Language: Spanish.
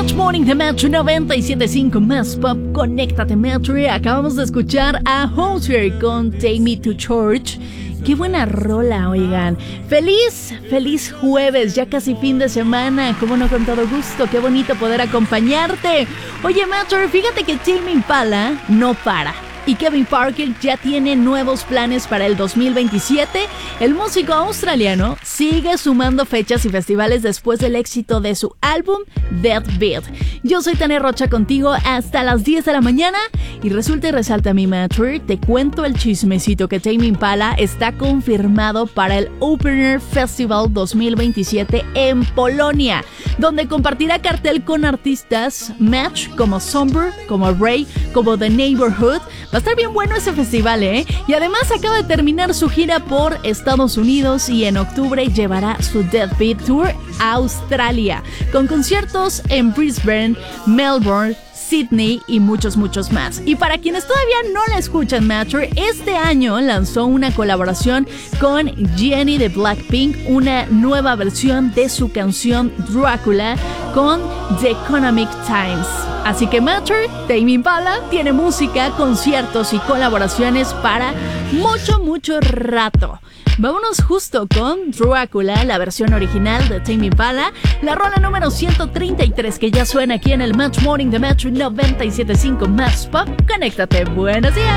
Match Morning de Metro 97.5 más pop. Conéctate, Metro. Acabamos de escuchar a Hozier con Take Me to Church. Qué buena rola, oigan. Feliz jueves, ya casi fin de semana. Cómo no, con todo gusto. Qué bonito poder acompañarte. Oye, Metro, fíjate que Tame Impala no para. Y Kevin Parker ya tiene nuevos planes para el 2027. El músico australiano sigue sumando fechas y festivales después del éxito de su álbum Dead Beat. Yo soy Tania Rocha contigo hasta las 10 de la mañana. Y resulta y resalta, mi Matcher, te cuento el chismecito que Tame Impala está confirmado para el Opener Festival 2027 en Polonia, donde compartirá cartel con artistas Match como Somber, como Ray, como The Neighborhood. Va a estar bien bueno ese festival, ¿eh? Y además acaba de terminar su gira por Estados Unidos y en octubre llevará su Dead Beat Tour a Australia, con conciertos en Brisbane, Melbourne, Sydney y muchos más. Y para quienes todavía no la escuchan, Matcher, este año lanzó una colaboración con Jennie de Blackpink, una nueva versión de su canción Dracula con The Economic Times. Así que Matcher, Tame Impala tiene música, conciertos y colaboraciones para mucho rato. Vámonos justo con Dracula, la versión original de Tame Impala, la rola número 133 que ya suena aquí en el Match Morning de Metro 97.5 Más Pop. Conéctate, buenos días.